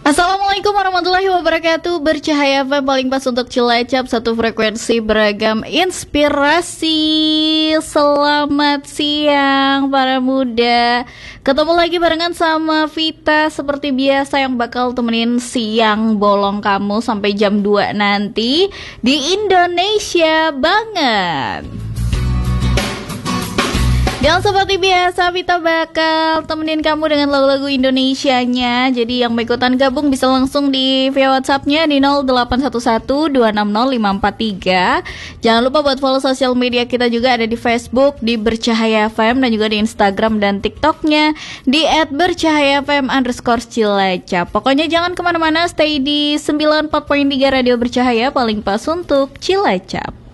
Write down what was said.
Assalamualaikum warahmatullahi wabarakatuh. Bercahaya FM paling pas untuk Cilacap, satu frekuensi beragam inspirasi. Selamat siang para muda. Ketemu lagi barengan sama Vita seperti biasa yang bakal temenin siang bolong kamu sampai jam 2 nanti di Indonesia banget. Dan seperti biasa Vita bakal temenin kamu dengan lagu-lagu Indonesianya. Jadi yang mau ikutan gabung bisa langsung di via WhatsApp-nya di 0811260543. Jangan lupa buat follow sosial media kita juga, ada di Facebook di Bercahaya FM dan juga di Instagram dan TikTok-nya di @bercahayafm_Cilacap. Pokoknya jangan kemana-mana, stay di 94.3 Radio Bercahaya paling pas untuk Cilacap.